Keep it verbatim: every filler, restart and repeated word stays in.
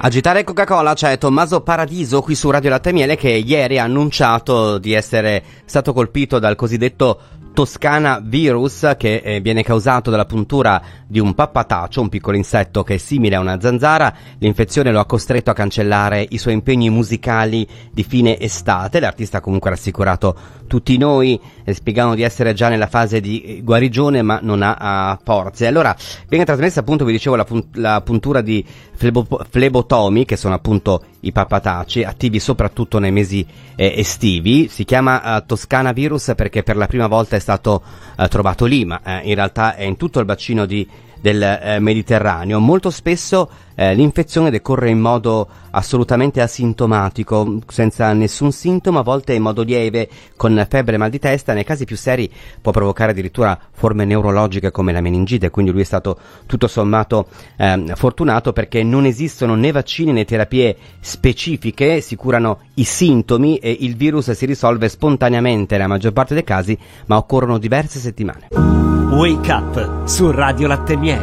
Agitare Coca-Cola, c'è Tommaso Paradiso qui su Radio Latte e Miele, che ieri ha annunciato di essere stato colpito dal cosiddetto Toscana virus, che eh, viene causato dalla puntura di un pappatacio, un piccolo insetto che è simile a una zanzara. L'infezione lo ha costretto a cancellare i suoi impegni musicali di fine estate. L'artista ha comunque rassicurato tutti noi, eh, spiegando di essere già nella fase di guarigione, ma non ha uh, forze. Allora viene trasmessa, appunto, vi dicevo, la, punt- la puntura di flebo- flebotomi, che sono appunto i pappataci, attivi soprattutto nei mesi eh, estivi. Si chiama uh, Toscana virus perché per la prima volta è stato uh, trovato lì, ma uh, in realtà è in tutto il bacino di, del eh, Mediterraneo. Molto spesso eh, l'infezione decorre in modo assolutamente asintomatico, senza nessun sintomo, a volte in modo lieve, con febbre e mal di testa. Nei casi più seri può provocare addirittura forme neurologiche come la meningite, quindi lui è stato tutto sommato eh, fortunato, perché non esistono né vaccini né terapie specifiche, si curano i sintomi e il virus si risolve spontaneamente nella maggior parte dei casi, ma occorrono diverse settimane. Wake Up su Radio Latte e Miele.